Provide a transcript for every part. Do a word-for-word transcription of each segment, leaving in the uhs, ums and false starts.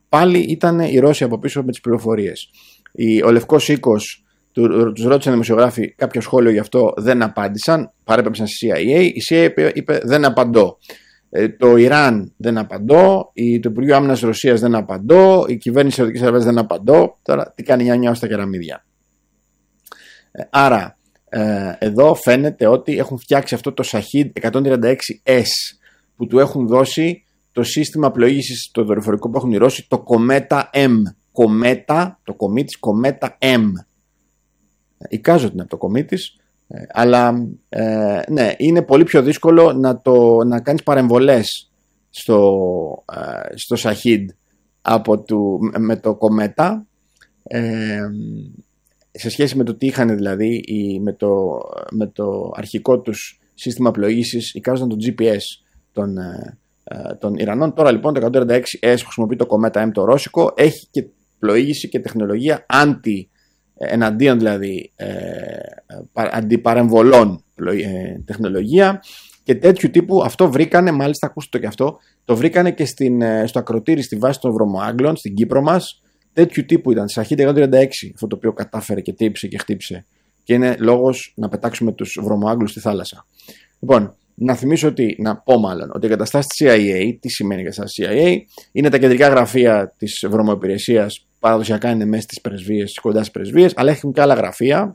πάλι ήταν οι Ρώσοι από πίσω με τις πληροφορίες. Ο Λευκός Οίκος, τους ρώτησαν δημοσιογράφοι κάποιο σχόλιο γι' αυτό, δεν απάντησαν, παρέπεψαν στη σι άι έι. Η σι άι έι είπε, είπε δεν απαντώ. Ε, το Ιράν δεν απαντώ, η, το Υπουργείο Άμυνας Ρωσίας δεν απαντώ, η κυβέρνηση της Σαουδικής Αραβίας δεν απαντώ. Τώρα τι κάνει νιά-νιά στα κεραμίδια. Ε, άρα ε, εδώ φαίνεται ότι έχουν φτιάξει αυτό το Shahed εκατόν τριάντα έξι ες που του έχουν δώσει το σύστημα πλοήγησης, το δορυφορικό που έχουν οι Ρώσοι, το Cometa M. Cometa, το κομί της Cometa M. Εικάζω την από το κομί της, αλλά ε, ναι, είναι πολύ πιο δύσκολο να, το, να κάνεις παρεμβολές στο, ε, στο Shahed από του, με το Cometa, ε, σε σχέση με το τι είχαν δηλαδή η, με, το, με το αρχικό τους σύστημα πλοήγησης, εικάζονταν το τζι πι ες των, ε, των Ιρανών. Τώρα λοιπόν το εκατόν τριάντα έξι ες που χρησιμοποιεί το Cometa M το ρώσικο έχει και πλοήγηση και τεχνολογία anti, εναντίον δηλαδή ε, αντιπαρεμβολών ε, τεχνολογία και τέτοιου τύπου. Αυτό βρήκανε, μάλιστα ακούστε το και αυτό, το βρήκανε και στην, στο ακροτήρι στη βάση των βρωμοάγγλων στην Κύπρο μας. Τέτοιου τύπου ήταν, Shahed εκατόν τριάντα έξι, αυτό το οποίο κατάφερε και τύψε και χτύψε και είναι λόγος να πετάξουμε τους βρωμοάγγλους στη θάλασσα. Λοιπόν, να θυμίσω ότι, να πω μάλλον, ότι οι εγκαταστάσεις της σι άι έι, τι σημαίνει εγκαταστάσεις της σι άι έι, είναι τα κεντρικά γραφεία της βρωμοϊπηρεσίας, παραδοσιακά είναι μέσα στις πρεσβείες, κοντά στις πρεσβείες, αλλά έχουν και άλλα γραφεία,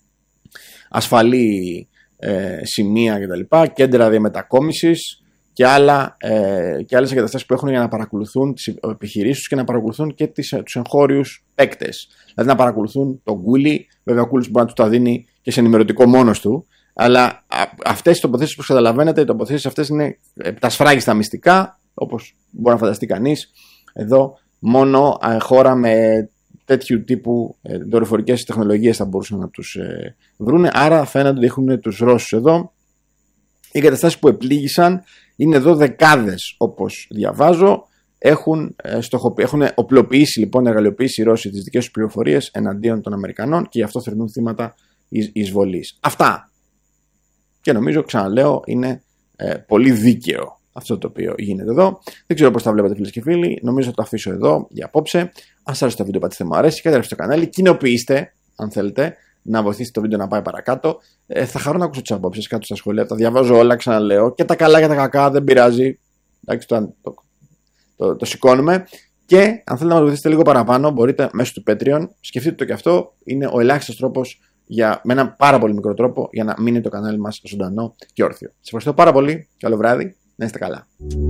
ασφαλή ε, σημεία κτλ., κέντρα διαμετακόμισης και, άλλα, ε, και άλλες εγκαταστάσεις που έχουν για να παρακολουθούν τις επιχειρήσεις τους και να παρακολουθούν και τις, τους εγχώριους παίκτες. Δηλαδή να παρακολουθούν τον Κούλι, βέβαια ο Κούλις μπορεί να του τα δίνει και σε ενημερωτικό μόνος του. Αλλά αυτές οι τοποθέσεις που καταλαβαίνετε, οι τοποθέσεις αυτές είναι τα σφράγιστα μυστικά, όπως μπορεί να φανταστεί κανείς. Εδώ μόνο χώρα με τέτοιου τύπου δορυφορικές τεχνολογίες θα μπορούσαν να τους ε, βρούνε. Άρα φαίνεται ότι έχουν τους Ρώσους εδώ. Οι εγκαταστάσεις που επλήγησαν είναι εδώ δεκάδες, όπως διαβάζω. Έχουν, ε, στοχοποιη... έχουν οπλοποιήσει λοιπόν, εργαλειοποιήσει οι Ρώσοι τις δικές τους πληροφορίες εναντίον των Αμερικανών και γι' αυτό θρηνούν θύματα εισβολής. Αυτά. Και νομίζω, ξαναλέω, είναι ε, πολύ δίκαιο αυτό το οποίο γίνεται εδώ. Δεν ξέρω πώς τα βλέπετε, φίλες και φίλοι. Νομίζω θα το αφήσω εδώ για απόψε. Αν σας άρεσε το βίντεο, πατήστε μου αρέσει, καταγραφείτε στο κανάλι, κοινοποιήστε, αν θέλετε, να βοηθήσετε το βίντεο να πάει παρακάτω. Ε, θα χαρώ να ακούσω τις απόψεις κάτω στα σχόλια. Τα διαβάζω όλα, ξαναλέω. Και τα καλά και τα κακά, δεν πειράζει. Εντάξει, το, το, το, το σηκώνουμε. Και αν θέλετε να μας βοηθήσετε λίγο παραπάνω, μπορείτε μέσω του Patreon. Σκεφτείτε το και αυτό. Είναι ο ελάχιστος τρόπος, για, με έναν πάρα πολύ μικρό τρόπο, για να μείνει το κανάλι μας ζωντανό και όρθιο. Σας ευχαριστώ πάρα πολύ. Καλό βράδυ. Να είστε καλά.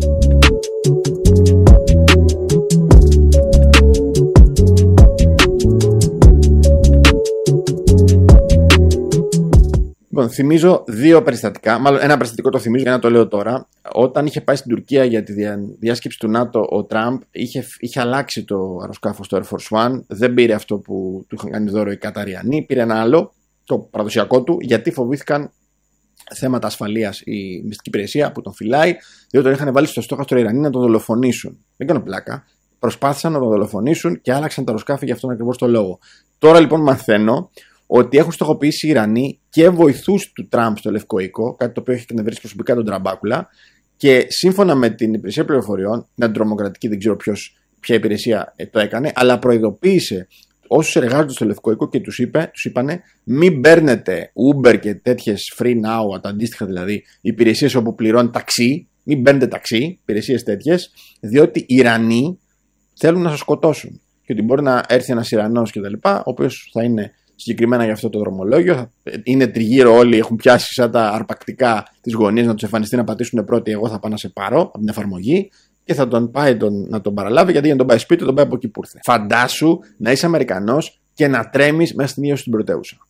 Λοιπόν, θυμίζω δύο περιστατικά. Μάλλον ένα περιστατικό το θυμίζω, για να το λέω τώρα. Όταν είχε πάει στην Τουρκία για τη διάσκεψη του ΝΑΤΟ, ο Τραμπ είχε, είχε αλλάξει το αεροσκάφος του Air Force One. Δεν πήρε αυτό που του είχαν κάνει δώρο οι Καταριανοί, πήρε ένα άλλο, το παραδοσιακό του, γιατί φοβήθηκαν θέματα ασφαλείας η μυστική υπηρεσία που τον φυλάει, διότι τον είχαν βάλει στο στόχαστρο Ιρανοί να τον δολοφονήσουν. Δεν κάνω πλάκα. Προσπάθησαν να τον δολοφονήσουν και άλλαξαν τα αεροσκάφη για αυτόν ακριβώς το λόγο. Τώρα λοιπόν μαθαίνω ότι έχουν στοχοποιήσει οι Ιρανοί και βοηθούς του Τραμπ στο Λευκό Οίκο, κάτι το οποίο έχει εκνευρίσει προσωπικά τον Τραμπάκουλα, και σύμφωνα με την υπηρεσία πληροφοριών, την αντιτρομοκρατική, δεν ξέρω ποιος, ποια υπηρεσία το έκανε, αλλά προειδοποίησε όσους εργάζονται στο Λευκό Οίκο και τους είπε, τους είπανε, μην παίρνετε Uber και τέτοιες free now, τα αντίστοιχα δηλαδή, υπηρεσίες όπου πληρώνει ταξί, μην παίρνετε ταξί, υπηρεσίες τέτοιες, διότι οι Ιρανοί θέλουν να σας σκοτώσουν. Και ότι μπορεί να έρθει ένας Ιρανός κτλ., ο οποίος θα είναι συγκεκριμένα για αυτό το δρομολόγιο, είναι τριγύρω όλοι, έχουν πιάσει σαν τα αρπακτικά τις γωνίες να τους εμφανιστεί να πατήσουν πρώτοι. Εγώ θα πάω να σε πάρω από την εφαρμογή και θα τον πάει τον, να τον παραλάβει, γιατί για να τον πάει σπίτι, τον πάει από εκεί που ήρθε. Φαντάσου να είσαι Αμερικανός και να τρέμεις μέσα στην ίδια σου την πρωτεύουσα.